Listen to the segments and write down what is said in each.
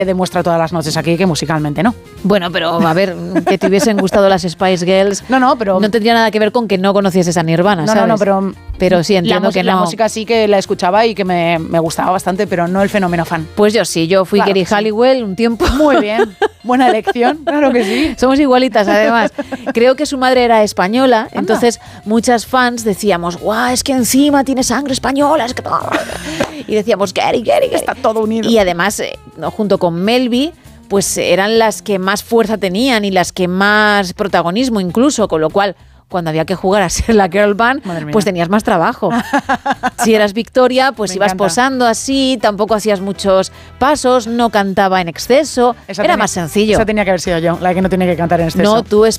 demuestra todas las noches aquí que musicalmente no. Bueno, pero a ver, que te hubiesen gustado las Spice Girls. No, pero no tendría nada que ver con que no conocieses a Nirvana, ¿sabes? No, pero sí entiendo que no. La música sí que la escuchaba y que me gustaba bastante, pero no el fenómeno fan. Pues yo sí, yo fui Claro, Geri Halliwell un tiempo. Muy bien, buena elección, claro que sí. Somos igualitas, además. Creo que su madre era española, entonces muchas fans decíamos, guau, es que encima tiene sangre española, es que... Y decíamos, Geri. Está todo unido. Y además, junto con Melby, pues eran las que más fuerza tenían y las que más protagonismo incluso, con lo cual, cuando había que jugar a ser la girl band, pues tenías más trabajo. Si eras Victoria, pues ibas posando así, tampoco hacías muchos pasos, no cantaba en exceso, era más sencillo. Esa tenía que haber sido yo, la que no tenía que cantar en exceso. No, tú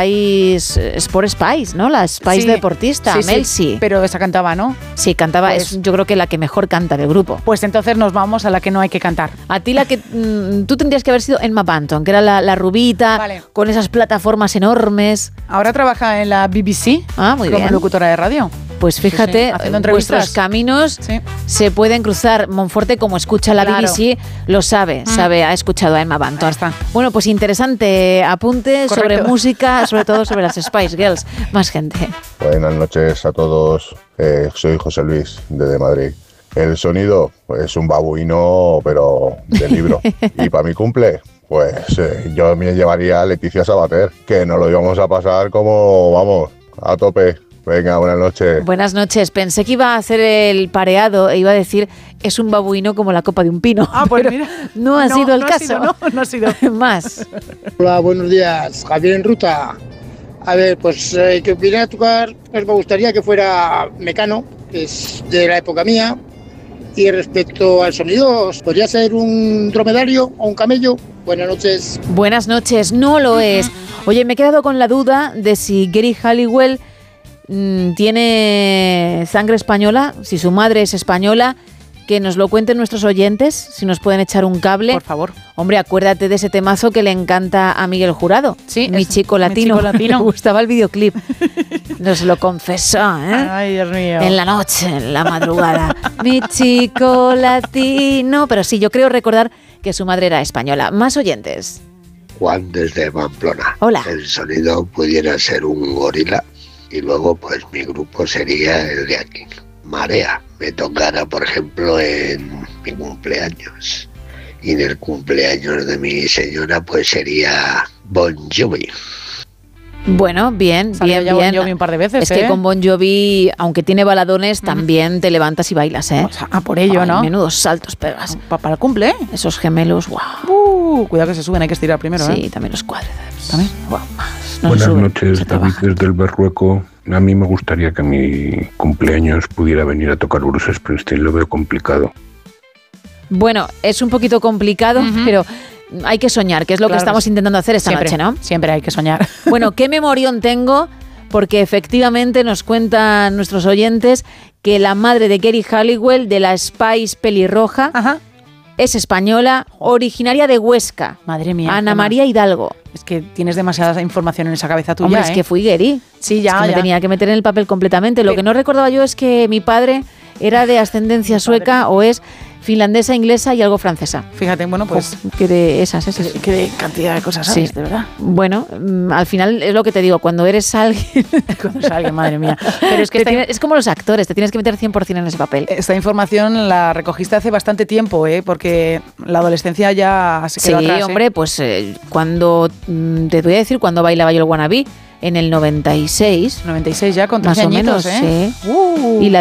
Sport Spice, ¿no? La Spice deportista, Mel sí. Pero esa cantaba, ¿no? Sí, cantaba, pues, yo creo que la que mejor canta del grupo. Pues entonces nos vamos a la que no hay que cantar. A ti la que tú tendrías que haber sido Emma Bunton, que era la rubita, con esas plataformas enormes. Ahora trabaja en la BBC muy como bien. locutora de radio. Pues fíjate, vuestros caminos se pueden cruzar. Monforte, como escucha la BBC, lo sabe, ha escuchado a Emma Bunton. Bueno, pues interesante apunte sobre música, sobre todo sobre las Spice Girls. Más gente. Buenas noches a todos, soy José Luis, desde Madrid. El sonido es un babuino, pero de libro. Y para mi cumple, pues yo me llevaría a Leticia Sabater, que nos lo íbamos a pasar como, vamos, a tope. Venga, buenas noches. Buenas noches. Pensé que iba a hacer el pareado e iba a decir es un babuino como la copa de un pino. Pues mira. No ha sido el caso. No ha sido. Más. Hola, buenos días. Javier en ruta. A ver, pues que viniera a tocar, pues me gustaría que fuera Mecano, que es de la época mía. Y respecto al sonido, ¿podría ser un dromedario o un camello? Buenas noches. Buenas noches. No lo es. Oye, me he quedado con la duda de si Geri Halliwell tiene sangre española, si su madre es española, que nos lo cuenten nuestros oyentes, si nos pueden echar un cable. Por favor. Hombre, acuérdate de ese temazo que le encanta a Miguel Jurado. Sí, Mi chico latino. Me gustaba el videoclip. Nos lo confesó, ¿eh? Ay, Dios mío. En la noche, en la madrugada. Mi chico latino. Pero sí, yo creo recordar que su madre era española. Más oyentes. Juan desde Pamplona. Hola. El sonido pudiera ser un gorila. Y luego, pues, mi grupo sería el de aquí, Marea. Me tocara, por ejemplo, en mi cumpleaños. Y en el cumpleaños de mi señora, pues, sería Bon Jovi. Bueno, bien. Bon Jovi un par de veces, Es que con Bon Jovi, aunque tiene baladones, también te levantas y bailas, ¿eh? O sea, por ello, ¿no? Menudos saltos pegas. Para el cumple, ¿eh? Esos gemelos, guau. Cuidado que se suben, hay que estirar primero, ¿eh? Sí, también los cuádriceps. ¿También? Guau, Buenas noches, David desde el Berrueco. A mí me gustaría que mi cumpleaños pudiera venir a tocar Bruce Springsteen, lo veo complicado. Bueno, es un poquito complicado, pero hay que soñar, que es lo que estamos intentando hacer esta noche, ¿no? Siempre hay que soñar. Bueno, qué memorión tengo, porque efectivamente nos cuentan nuestros oyentes que la madre de Geri Halliwell, de la Spice pelirroja, es española, originaria de Huesca. Madre mía. Ana María Hidalgo. Es que tienes demasiada información en esa cabeza tuya. Hombre, es que fui Geri. Sí, ya, es que me tenía que meter en el papel completamente. Lo que no recordaba yo es que mi padre era de ascendencia sueca o es finlandesa, inglesa y algo francesa. Fíjate, bueno, pues... Que de esas. Que de cantidad de cosas sabes, sí. De verdad. Bueno, al final es lo que te digo, cuando eres alguien... Cuando eres alguien, madre mía. Pero es que es como los actores, te tienes que meter 100% en ese papel. Esta información la recogiste hace bastante tiempo, porque la adolescencia ya se quedó atrás. Sí, hombre, pues cuando... te voy a decir cuando bailaba yo el Wannabe, en el 96. 96 ya, con 13 más o añitos, menos, sí. Y